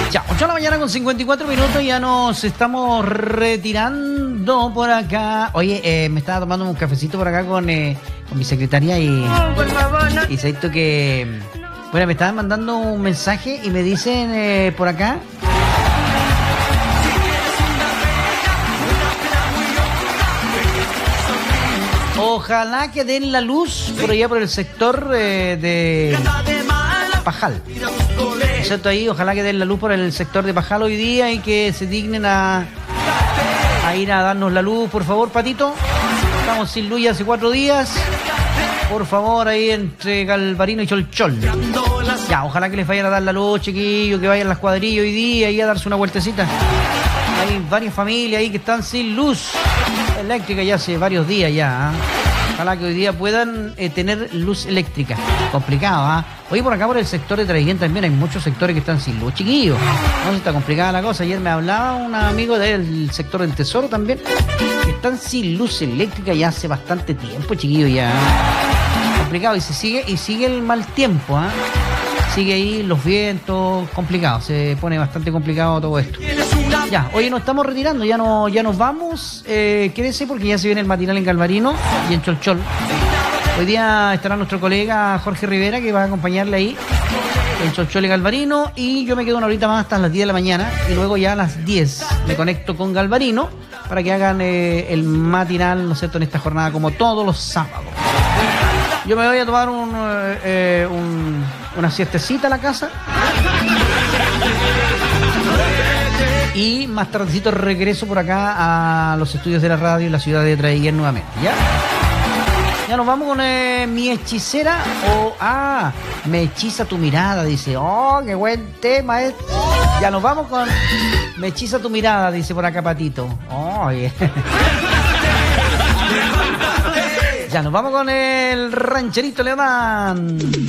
Ya, 8 de la mañana con 54 minutos, ya nos estamos retirando por acá. Oye, me estaba tomando un cafecito por acá con mi secretaria y siento que... Bueno, me estaban mandando un mensaje y me dicen por acá... Ojalá que den la luz por allá por el sector de Pajal. ¿Cierto? Ahí, ojalá que den la luz por el sector de Pajal hoy día y que se dignen a ir a darnos la luz, por favor, Patito. Estamos sin luz ya hace 4 días. Por favor, ahí entre Galvarino y Cholchol. Ya, ojalá que les vayan a dar la luz, chiquillos, que vayan las cuadrillas hoy día y a darse una vueltecita. Hay varias familias ahí que están sin luz eléctrica ya hace varios días ya. Ojalá que hoy día puedan tener luz eléctrica. Complicado, ¿eh? Hoy por acá por el sector de Traiguén también hay muchos sectores que están sin luz, chiquillos. No, está complicada la cosa. Ayer me hablaba un amigo del sector del Tesoro también, que están sin luz eléctrica ya hace bastante tiempo, chiquillos, ya. Complicado, y sigue el mal tiempo, ¿eh? Sigue ahí los vientos, complicado, se pone bastante complicado todo esto. Ya, hoy nos estamos retirando, ya nos vamos. Quédese porque ya se viene el matinal en Galvarino y en Cholchol. Hoy día estará nuestro colega Jorge Rivera, que va a acompañarle ahí en Cholchol y Galvarino. Y yo me quedo una horita más hasta las 10 de la mañana. Y luego ya a las 10 me conecto con Galvarino para que hagan el matinal, ¿no es cierto?, en esta jornada como todos los sábados. Yo me voy a tomar una siestecita a la casa. Y más tardecito regreso por acá a los estudios de la radio en la ciudad de Traiguén nuevamente, ¿ya? Ya nos vamos con mi hechicera. Me hechiza tu mirada, dice. Oh, qué buen tema, ¿eh? Ya nos vamos con me hechiza tu mirada, dice por acá Patito. Oh, yeah. Ya nos vamos con el rancherito Leodán.